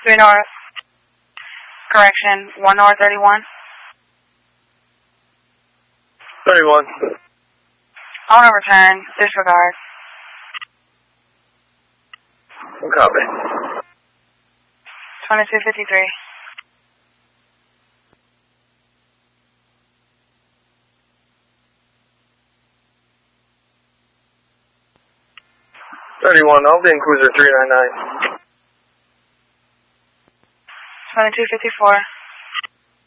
3 North. Correction, 1 North 31. 31. I want to return. Disregard. Copy. 2253. 31, I'll be in cruiser 399. 2254.